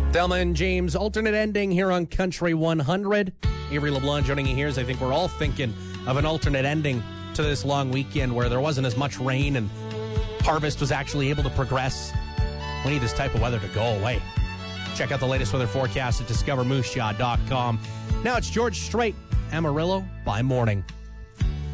Thelma and James, alternate ending here on Country 100. Avery LeBlanc joining you here as I think we're all thinking of an alternate ending to this long weekend where there wasn't as much rain and harvest was actually able to progress. We need this type of weather to go away. Check out the latest weather forecast at discovermoosejaw.com. Now it's George Strait, Amarillo by morning.